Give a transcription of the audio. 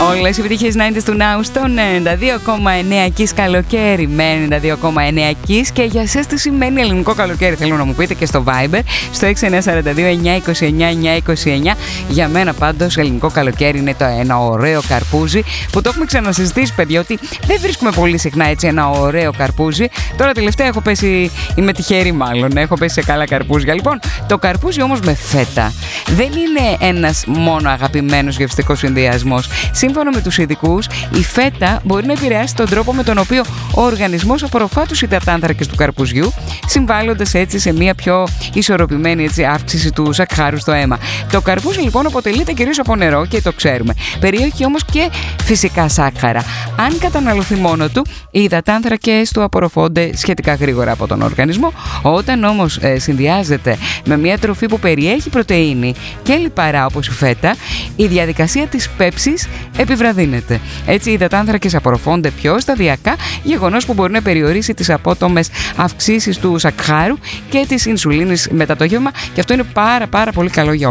Όλες οι επιτυχίες 90's του Now στο 92,9 Kiss καλοκαίρι με 92,9 Kiss. Και για εσάς τι σημαίνει ελληνικό καλοκαίρι, θέλω να μου πείτε και στο Viber στο 6942-929-929. Για μένα πάντως ελληνικό καλοκαίρι είναι το ένα ωραίο καρπούζι που το έχουμε ξανασυζητήσει, παιδιά, ότι δεν βρίσκουμε πολύ συχνά έτσι ένα ωραίο καρπούζι. Τώρα τελευταία έχω πέσει, είμαι τυχερή μάλλον, έχω πέσει σε καλά καρπούζια. Λοιπόν, το καρπούζι όμως με φέτα δεν είναι ένας μόνο αγαπημένος γευστικός συνδυασμός. Σύμφωνα με τους ειδικούς, η φέτα μπορεί να επηρεάσει τον τρόπο με τον οποίο ο οργανισμός απορροφά τους υδατάνθρακες του καρπουζιού, συμβάλλοντας έτσι σε μια πιο ισορροπημένη έτσι, αύξηση του σακχάρου στο αίμα. Το καρπούζι λοιπόν αποτελείται κυρίως από νερό και το ξέρουμε. Περιέχει όμως και φυσικά σάκχαρα. Αν καταναλωθεί μόνο του, οι υδατάνθρακες του απορροφώνται σχετικά γρήγορα από τον οργανισμό. Όταν όμως συνδυάζεται με μια τροφή που περιέχει πρωτεΐνη και λιπαρά όπως η φέτα, η διαδικασία της πέψης επιβραδύνεται. Έτσι οι υδατάνθρακες απορροφώνται πιο σταδιακά, γεγονός που μπορεί να περιορίσει τις απότομες αυξήσεις του σακχάρου και της ινσουλίνης μετά το γεύμα, και αυτό είναι πάρα πολύ καλό για